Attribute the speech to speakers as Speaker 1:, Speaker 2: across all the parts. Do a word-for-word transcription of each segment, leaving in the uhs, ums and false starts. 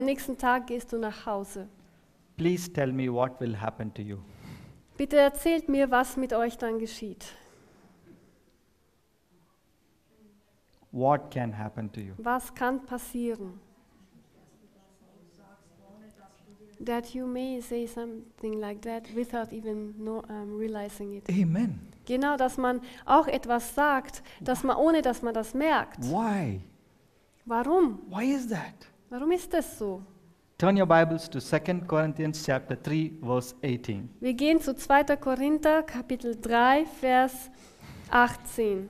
Speaker 1: nächsten Tag gehst du nach Hause.
Speaker 2: Please tell me what will happen to you.
Speaker 1: Bitte erzählt mir, was mit euch dann geschieht.
Speaker 2: What can happen to you?
Speaker 1: Was kann passieren? That you may say something like that without even know, um, realizing it.
Speaker 2: Amen.
Speaker 1: Genau, dass man auch etwas sagt, dass man, ohne dass man das merkt.
Speaker 2: Why?
Speaker 1: Warum?
Speaker 2: Why is that?
Speaker 1: Warum ist das so?
Speaker 2: Turn your Bibles to Second Corinthians chapter three, verse eighteen.
Speaker 1: Wir gehen zu zweiter Korinther, Kapitel drei, Vers achtzehn.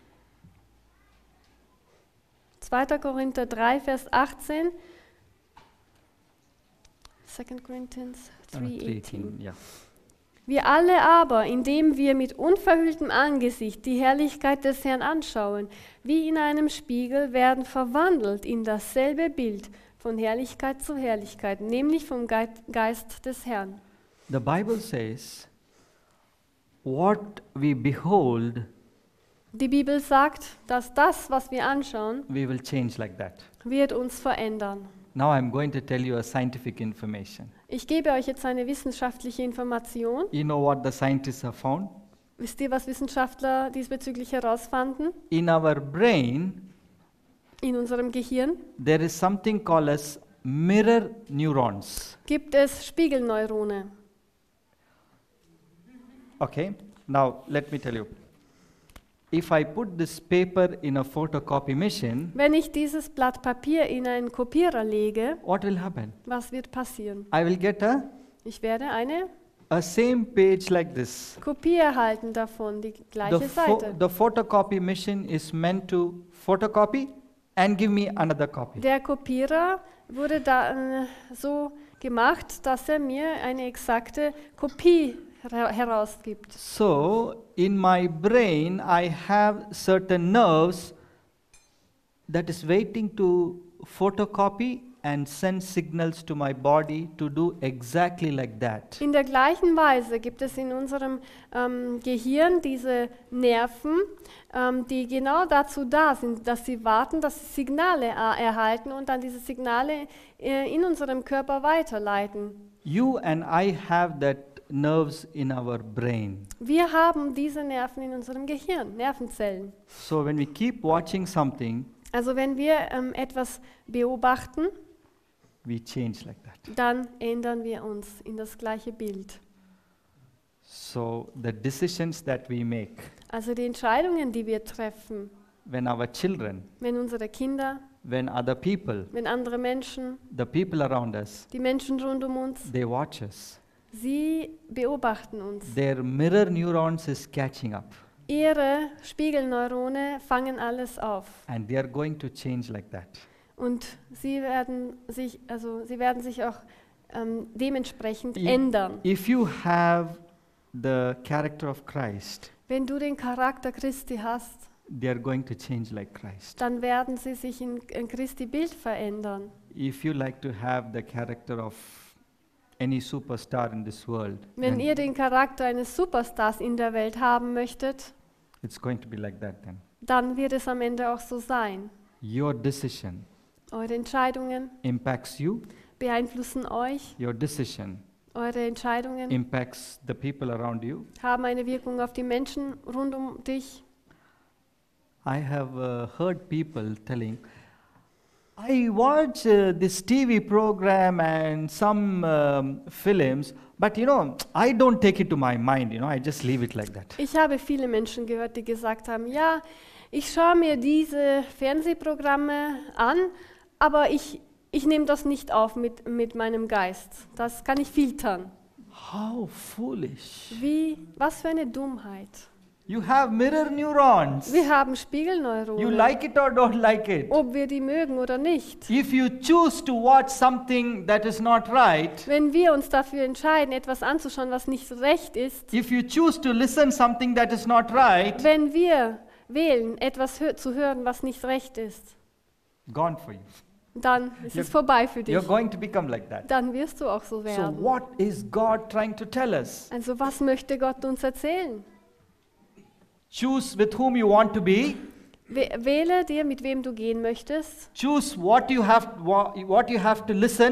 Speaker 1: zweiter Korinther drei, Vers achtzehn. Second Corinthians three, eighteen.
Speaker 2: Yeah.
Speaker 1: Wir alle aber, indem wir mit unverhülltem Angesicht die Herrlichkeit des Herrn anschauen, wie in einem Spiegel, werden verwandelt in dasselbe Bild von Herrlichkeit zu Herrlichkeit, nämlich vom Ge- Geist des Herrn.
Speaker 2: The Bible says, what we behold,
Speaker 1: Die Bibel sagt, dass das, was wir anschauen,
Speaker 2: we will change like that.
Speaker 1: wird uns verändern.
Speaker 2: Now I'm going to tell you a scientific information.
Speaker 1: Ich gebe euch jetzt eine wissenschaftliche Information.
Speaker 2: You know what the scientists have found?
Speaker 1: Wisst ihr, was Wissenschaftler diesbezüglich herausfanden?
Speaker 2: In our brain,
Speaker 1: In unserem Gehirn
Speaker 2: there is something called as mirror neurons.
Speaker 1: gibt es Spiegelneurone.
Speaker 2: Okay, now let me tell you. If I put this paper in a photocopy machine,
Speaker 1: Wenn ich dieses Blatt Papier in einen Kopierer lege,
Speaker 2: what will happen?
Speaker 1: was wird passieren?
Speaker 2: I will get a,
Speaker 1: Ich werde eine
Speaker 2: a same page like this.
Speaker 1: Kopie erhalten davon, die
Speaker 2: The,
Speaker 1: gleiche
Speaker 2: pho-
Speaker 1: Seite.
Speaker 2: the photocopy machine is meant to photocopy and give me another copy.
Speaker 1: Der Kopierer wurde da äh, so gemacht, dass er mir eine exakte Kopie hera- herausgibt.
Speaker 2: So, in my brain, I have certain nerves that is waiting to photocopy and send signals to my body to do exactly like that.
Speaker 1: In der gleichen Weise gibt es in unserem ähm, Gehirn diese Nerven, ähm, die genau dazu da sind, dass sie warten, dass sie Signale äh, erhalten und dann diese Signale äh, in unserem Körper weiterleiten.
Speaker 2: You and I have that nerves in our brain.
Speaker 1: Wir haben diese Nerven in unserem Gehirn, Nervenzellen.
Speaker 2: So when we keep watching something,
Speaker 1: Also wenn wir ähm, etwas beobachten,
Speaker 2: we change like that.
Speaker 1: dann ändern wir uns in das gleiche Bild.
Speaker 2: So the decisions that we make
Speaker 1: Also die Entscheidungen, die wir treffen,
Speaker 2: when our children,
Speaker 1: wenn unsere Kinder,
Speaker 2: when other people,
Speaker 1: wenn andere Menschen,
Speaker 2: the people around us,
Speaker 1: die Menschen rund um uns,
Speaker 2: they watch us.
Speaker 1: sie beobachten uns.
Speaker 2: Their mirror neurons is catching up
Speaker 1: Ihre Spiegelneurone fangen alles auf
Speaker 2: and they are going to change like that.
Speaker 1: und sie werden sich, also sie werden sich auch ähm, dementsprechend
Speaker 2: I-
Speaker 1: ändern.
Speaker 2: If you have the character of Christ,
Speaker 1: Wenn du den Charakter Christi hast,
Speaker 2: they are going to change like Christ.
Speaker 1: dann werden sie sich in, in Christi Bild verändern.
Speaker 2: If you like to have the character of any superstar in this world,
Speaker 1: Wenn
Speaker 2: then
Speaker 1: ihr den Charakter eines Superstars in der Welt haben möchtet,
Speaker 2: it's going to be like that then.
Speaker 1: dann wird es am Ende auch so sein.
Speaker 2: Your decision
Speaker 1: Eure Entscheidungen
Speaker 2: impacts you,
Speaker 1: beeinflussen euch,
Speaker 2: your decision
Speaker 1: eure Entscheidungen
Speaker 2: impacts the people around you.
Speaker 1: haben eine Wirkung auf die Menschen rund um dich.
Speaker 2: I have uh, heard people telling, I watch uh, this T V program and some um, films, but you know, I don't take it to my mind, you know, I just leave it like that.
Speaker 1: Ich habe viele Menschen gehört, die gesagt haben, ja, ich schaue mir diese Fernsehprogramme an, aber ich, ich nehme das nicht auf mit, mit meinem Geist. Das kann ich filtern.
Speaker 2: How foolish.
Speaker 1: Wie, was für eine Dummheit.
Speaker 2: You have mirror neurons.
Speaker 1: Wir haben
Speaker 2: You
Speaker 1: Spiegelneuronen,
Speaker 2: like it or don't like it.
Speaker 1: ob wir die mögen oder nicht.
Speaker 2: If you choose to watch something that is not right,
Speaker 1: Wenn wir uns dafür entscheiden, etwas anzuschauen, was nicht recht ist,
Speaker 2: if you choose to listen something that is not right,
Speaker 1: wenn wir wählen, etwas hö- zu hören, was nicht recht ist,
Speaker 2: gone for you.
Speaker 1: dann ist
Speaker 2: You're-
Speaker 1: es vorbei für dich.
Speaker 2: You're going to become like that.
Speaker 1: Dann wirst du auch so
Speaker 2: So
Speaker 1: werden.
Speaker 2: what is God trying to tell us?
Speaker 1: Also was möchte Gott uns erzählen?
Speaker 2: Choose with whom you want to be
Speaker 1: Wäh- Wähle dir, mit wem du gehen möchtest.
Speaker 2: Choose what you have wha- what you have to listen